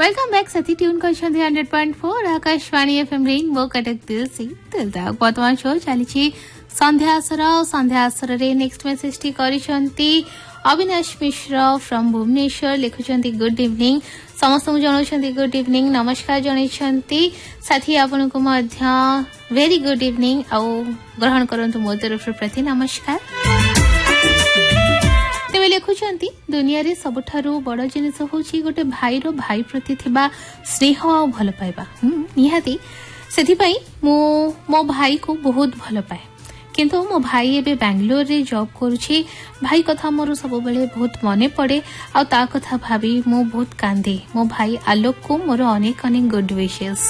Welcome back साथी tune कर 100.4 Akashvani FM rainbow Cuttack दिल से दिल तक वर्तमान शो चली संध्यासर रे next message T करिसंती Avinash Mishra from Bhubaneswar लिखुचंती good evening समस्त जनाउछंती गुड इवनिंग नमस्कार जणाइछंती साथी आपन को मध्य वेरी गुड इवनिंग आ ग्रहण करंतु मो तरफ प्रति नमस्कार तेरे लिखुंट दुनिया रे सबुठारु बड़ जिनिस होची गोटे भाई रो भाई प्रति थिबा स्नेह आ भल पाइबा निहाती सेथि पई मो भाई को बहुत भल पाए किंतु मो भाई एबे बेंगलोर रे जॉब करूची भाई कथा मोर सब बेले बहुत मने पड़े आ ता कथा भाबी मो बहुत कांदे मो भाई आलोक को मोर अनेक अनेक गुड विशेस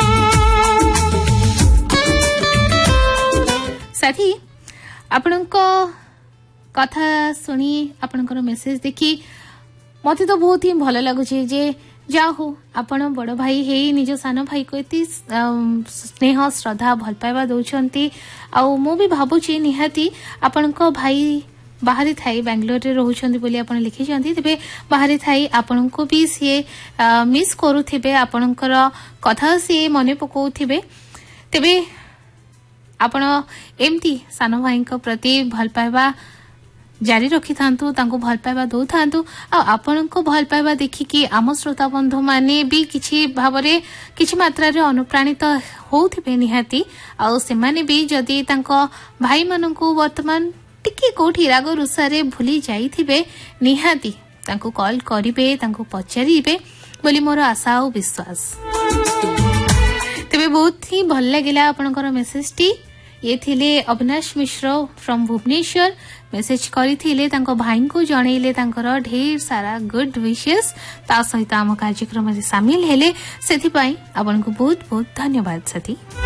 साथी आपनको कथा सुनी आपनकर मेसेज देखी मते तो बहुत ही भल लगुचे जे जा हो आपण बड़ भाई हे निज सान भाई को एती स्नेह श्रद्धा भल पाइबा दउछंती आ मो भी भाबुची निहाती आपनको भाई बाहरी थाई बेंगलोर रे रहउछंती बोली आपण लिखि जंती तबे बाहरी थाई आपनको भी से मिस करूथिबे आपनकर कथा से मने पकोथिबे तबे आपण एमती सान भाई को प्रति भल पाइबा जारी रखि थांतु तांको भल पाइबा दउ थांतु आ आपन को भल पाइबा देखि कि आम श्रोता बंधु माने भी किछि भाबरे किछि मात्रा रे अनुप्राणित होउथिबे निहाती आ से माने भी जदी तांको भाई मानन को वर्तमान टिके कोठी राग रुसारे भूली जाईथिबे निहाती तांको कॉल करिवे तांको पचारिबे बोली मोर आशा और विश्वास तबे बहुत ही भल लागिला आपनकर मेसेज टी ये थिले अविनाश मिश्र फ्रॉम भुवनेश्वर मेसेज करिथिले तांको भाई को जणैले तांकर ढेर सारा गुड विशेस ता सहित आम कार्यक्रम में शामिल हेले सेथि पई आपनको बहुत बहुत धन्यवाद साथी।